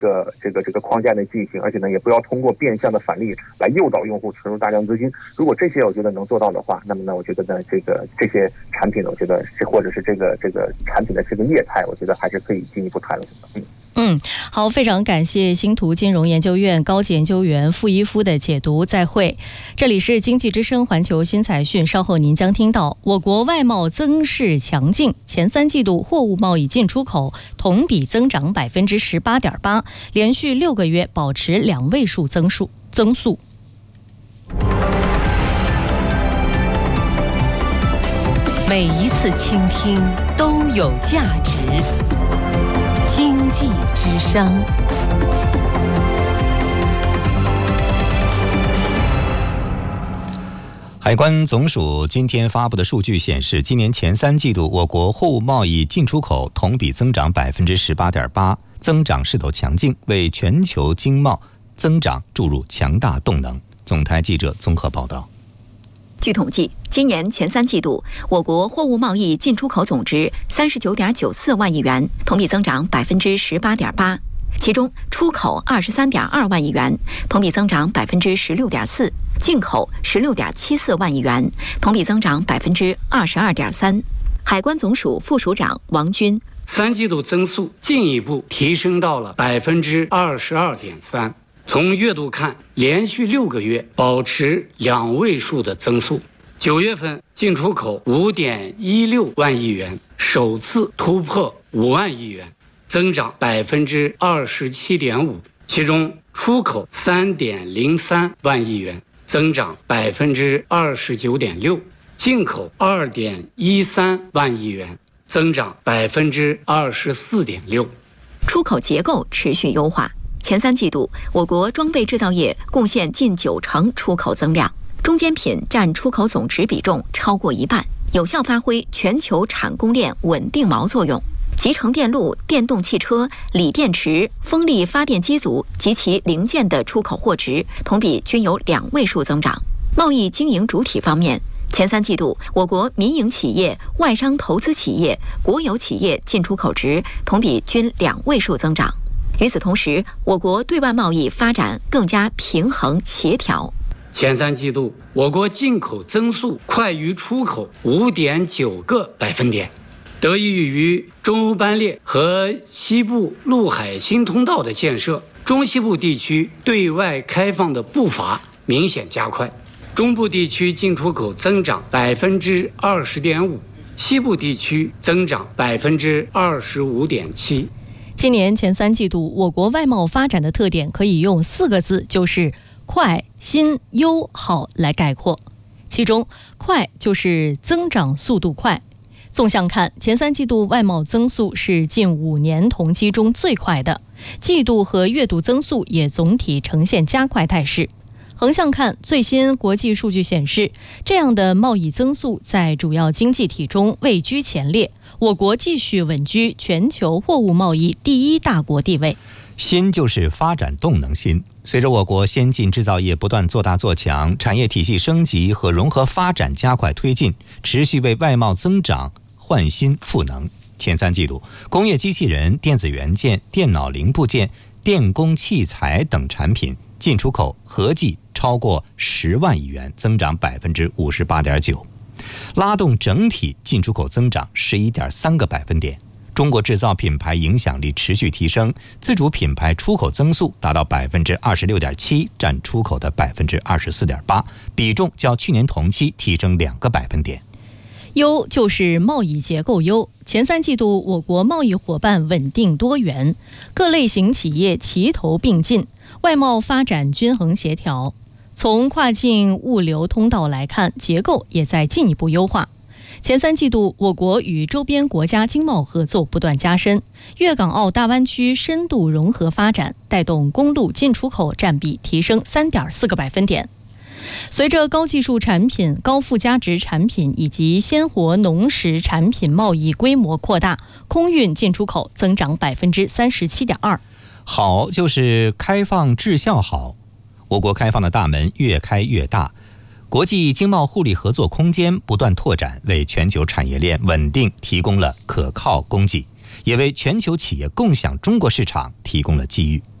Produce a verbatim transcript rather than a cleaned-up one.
个这个这个框架内进行，而且呢，也不要通过变相的返利来诱导用户存入大量资金。如果这些我觉得能做到的话，那么呢，我觉得呢，这个这些产品呢，我觉得是或者是这个这个产品的这个业态，我觉得还是可以进一步谈论的。嗯。 嗯，好，非常感谢星图金融研究院高级研究员傅一夫的解读，再会。这里是经济之声环球新财讯，稍后您将听到我国外贸增势强劲，前三季度货物贸易进出口同比增长百分之十八点八，连续六个月保持两位数增速增速。 每一次倾听都有价值。经济之声。 海关总署今天发布的数据显示，今年前三季度我国货物贸易进出口同比增长百分之十八点八，增长势头强劲，为全球经贸增长注入强大动能。总台记者综合报道。 据统计，今年前三季度，我国货物贸易进出口总值三十九点九四万亿元，同比增长百分之十八点八。其中，出口二十三点二万亿元，同比增长百分之十六点四；进口十六点七四万亿元，同比增长百分之二十二点三。海关总署副署长王军， 三季度增速进一步提升到了百分之二十二点三。从月度看，连续六个月保持两位数的增速。九月份进出口五点一六万亿元，首次突破五万亿元，增长百分之二十七点五。其中出口三点零三万亿元，增长百分之二十九点六；进口二点一三万亿元，增长百分之二十四点六。 出口结构持续优化。前三季度，我国装备制造业贡献近九成出口增量，中间品占出口总值比重超过一半，有效发挥全球产供链稳定锚作用。集成电路、电动汽车、锂电池、风力发电机组及其零件的出口货值同比均有两位数增长。贸易经营主体方面，前三季度，我国民营企业、外商投资企业、国有企业进出口值同比均两位数增长。与此同时，我国对外贸易发展更加平衡协调。 前三季度，我国进口增速快于出口五点九个百分点，得益于中欧班列和西部陆海新通道的建设，中西部地区对外开放的步伐明显加快。中部地区进出口增长百分之二十点五，西部地区增长百分之二十五点七。 今年前三季度，我国外贸发展的特点可以用四个字，就是快、新、优、好来概括。其中，快就是增长速度快。纵向看，前三季度外贸增速是近五年同期中最快的，季度和月度增速也总体呈现加快态势。横向看，最新国际数据显示，这样的贸易增速在主要经济体中位居前列，我国继续稳居全球货物贸易第一大国地位。 新就是发展动能新。随着我国先进制造业不断做大做强，产业体系升级和融合发展加快推进，持续为外贸增长焕新赋能。前三季度，工业机器人、电子元件、电脑零部件、电工器材等产品进出口合计超过十万亿元，增长百分之五十八点九，拉动整体进出口增长十一点三个百分点。中国制造品牌影响力持续提升，自主品牌出口增速达到百分之二十六点七，占出口的百分之二十四点八，比重较去年同期提升两个百分点。 优就是贸易结构优。前三季度，我国贸易伙伴稳定多元，各类型企业齐头并进，外贸发展均衡协调。从跨境物流通道来看，结构也在进一步优化。前三季度，我国与周边国家经贸合作不断加深，粤港澳大湾区深度融合发展，带动公路进出口占比提升三点四个百分点。随着高技术产品、高附加值产品以及鲜活农食产品贸易规模扩大，空运进出口增长百分之三十七点二。 好就是开放质效好，我国开放的大门越开越大，国际经贸互利合作空间不断拓展，为全球产业链稳定提供了可靠供给。 也为全球企业共享中国市场提供了机遇。